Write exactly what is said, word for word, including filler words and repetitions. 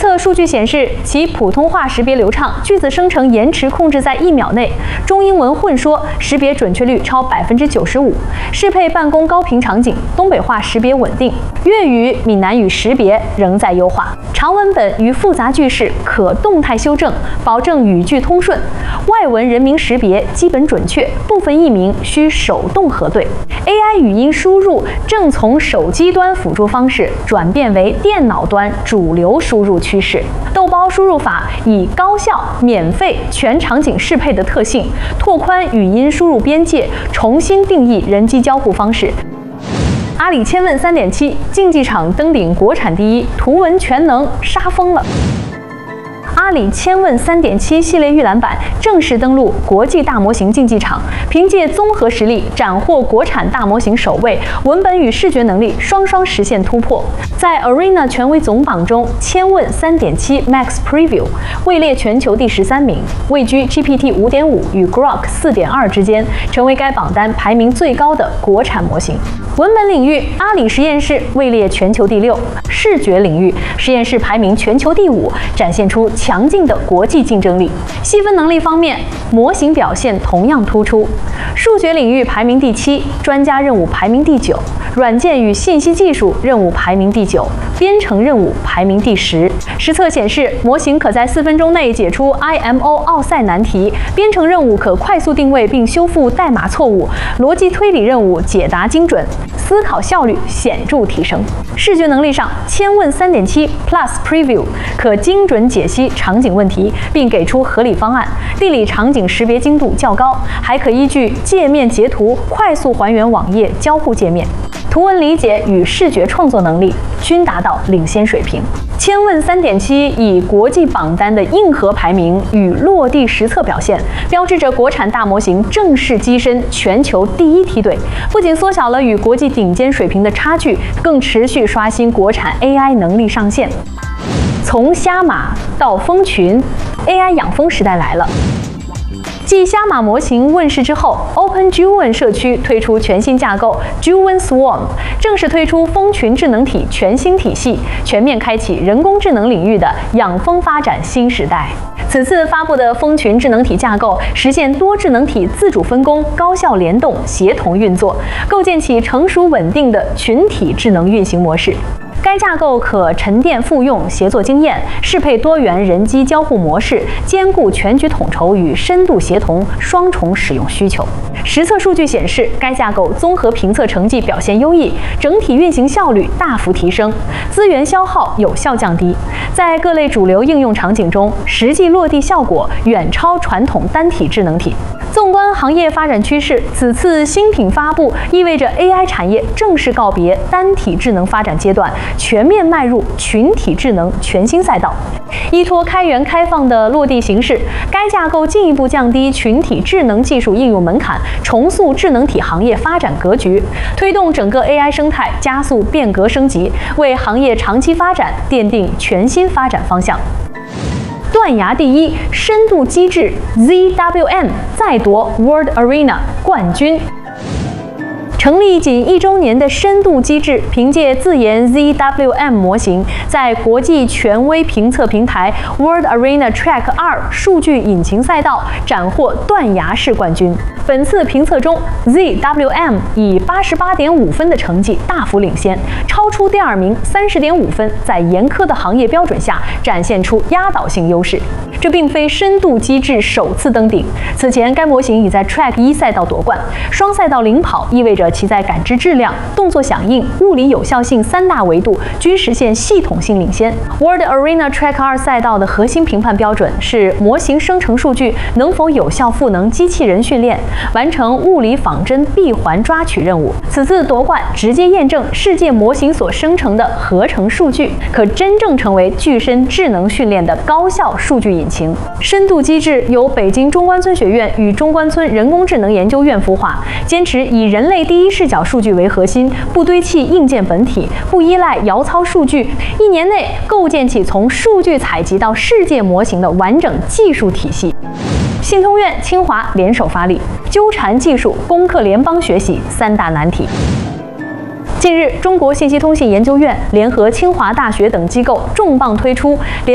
测数据显示，其普通话识别流畅，句子生成延迟控制在一秒内，中英文混说识别准确率超百分之九十五，适配办公高频场景，东北话识别稳定，粤语、闽南语识别仍在优化，长文本与复杂句式可动态修正，保证语句通顺，外文人名识别基本准确，部分译名需手动核对。A I 语音输入正从手机端辅助方式转变为电脑端主流输入趋势。豆包输入法以高效、免费、全场景适配的特性，拓宽语音输入边界，重新定义人机交互方式。阿里千问 三点七 竞技场登顶国产第一，图文全能杀疯了。阿里千问 三点七 系列预览版正式登陆国际大模型竞技场，凭借综合实力斩获国产大模型首位，文本与视觉能力双双实现突破。在 Arena 权威总榜中，千问 三点七 Max Preview 位列全球第十三名，位居 G P T 五点五 与 Grok 四点二 之间，成为该榜单排名最高的国产模型。文本领域，阿里实验室位列全球第六；视觉领域，实验室排名全球第五，展现出强劲的国际竞争力。细分能力方面，模型表现同样突出。数学领域排名第七，专家任务排名第九，软件与信息技术任务排名第九，编程任务排名第十。实测显示，模型可在四分钟内解出 I M O 奥赛难题，编程任务可快速定位并修复代码错误，逻辑推理任务解答精准，思考效率显著提升。视觉能力上，千问 三点七 Plus Preview 可精准解析场景问题，并给出合理方案，地理场景识别精度较高，还可依据界面截图快速还原网页交互界面。图文理解与视觉创作能力均达到领先水平。千问 三点七 以国际榜单的硬核排名与落地实测表现，标志着国产大模型正式跻身全球第一梯队，不仅缩小了与国际顶尖水平的差距，更持续刷新国产 A I 能力上限。从虾马到蜂群 ，A I 养蜂时代来了。继虾马模型问世之后 ，OpenGuan 社区推出全新架构 Guan Swarm， 正式推出蜂群智能体全新体系，全面开启人工智能领域的养蜂发展新时代。此次发布的蜂群智能体架构实现多智能体自主分工、高效联动、协同运作，构建起成熟稳定的群体智能运行模式。该架构可沉淀复用协作经验，适配多元人机交互模式，兼顾全局统筹与深度协同双重使用需求。实测数据显示，该架构综合评测成绩表现优异，整体运行效率大幅提升，资源消耗有效降低。在各类主流应用场景中，实际落地效果远超传统单体智能体。纵观行业发展趋势，此次新品发布意味着 A I 产业正式告别单体智能发展阶段，全面迈入群体智能全新赛道。依托开源开放的落地形式，该架构进一步降低群体智能技术应用门槛，重塑智能体行业发展格局，推动整个 A I 生态加速变革升级，为行业长期发展奠定全新发展方向。断崖第一，深度机制 Z W M 再夺 World Arena 冠军。成立仅一周年的深度机制，凭借自研 Z W M 模型，在国际权威评测平台 World Arena Track 二数据引擎赛道斩获断崖式冠军。本次评测中 ，Z W M 以 八十八点五分的成绩大幅领先，超出第二名 三十点五分，在严苛的行业标准下展现出压倒性优势。这并非深度机制首次登顶，此前该模型已在 Track 一赛道夺冠，双赛道领跑意味着其在感知质量、动作响应、物理有效性三大维度均实现系统性领先。World Arena Track 二赛道的核心评判标准是模型生成数据能否有效赋能机器人训练，完成物理仿真闭环抓取任务。此次夺冠直接验证世界模型所生成的合成数据可真正成为具身智能训练的高效数据引擎。深度机制由北京中关村学院与中关村人工智能研究院孵化，坚持以人类第一视角数据为核心，不堆砌硬件本体，不依赖遥操数据，一年内构建起从数据采集到世界模型的完整技术体系。信通院、清华联手发力，纠缠技术攻克联邦学习三大难题。近日，中国信息通信研究院联合清华大学等机构重磅推出